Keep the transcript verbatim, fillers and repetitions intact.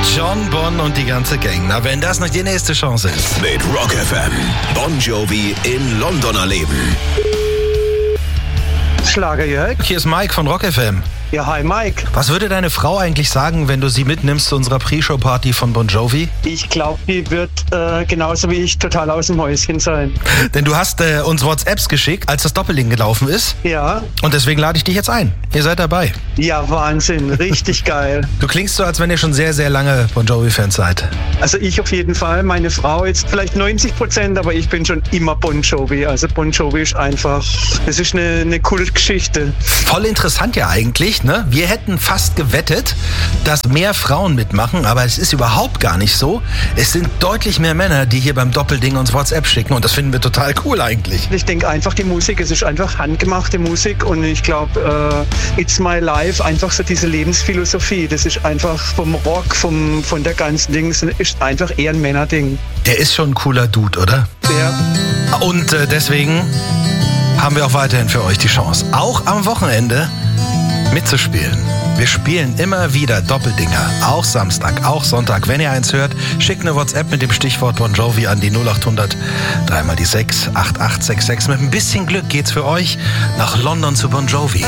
John Bon und die ganze Gang. Na, wenn das noch die nächste Chance ist. Mit Rock F M. Bon Jovi in London erleben. Schlager Jörg. Hier ist Mike von Rock F M. Ja, hi Mike. Was würde deine Frau eigentlich sagen, wenn du sie mitnimmst zu unserer Pre-Show-Party von Bon Jovi? Ich glaube, die wird äh, genauso wie ich total aus dem Häuschen sein. Denn du hast äh, uns WhatsApps geschickt, als das Doppelding gelaufen ist. Ja. Und deswegen lade ich dich jetzt ein. Ihr seid dabei. Ja, Wahnsinn. Richtig geil. Du klingst so, als wenn ihr schon sehr, sehr lange Bon Jovi-Fans seid. Also ich auf jeden Fall. Meine Frau jetzt vielleicht neunzig Prozent, aber ich bin schon immer Bon Jovi. Also Bon Jovi ist einfach, es ist eine, eine Kultgeschichte. Voll interessant ja eigentlich, ne? Wir hätten fast gewettet, dass mehr Frauen mitmachen, aber es ist überhaupt gar nicht so. Es sind deutlich mehr Männer, die hier beim Doppelding uns WhatsApp schicken und das finden wir total cool eigentlich. Ich denke einfach die Musik, es ist einfach handgemachte Musik und ich glaube, uh, It's My Life, einfach so diese Lebensphilosophie, das ist einfach vom Rock, vom, von der ganzen Dings, ist einfach eher ein Männerding. Der ist schon ein cooler Dude, oder? Ja. Und äh, deswegen haben wir auch weiterhin für euch die Chance, auch am Wochenende mitzuspielen. Wir spielen immer wieder Doppeldinger, auch Samstag, auch Sonntag. Wenn ihr eins hört, schickt eine WhatsApp mit dem Stichwort Bon Jovi an die null acht hundert drei mal die sechs acht acht sechs sechs. Mit ein bisschen Glück geht's für euch nach London zu Bon Jovi.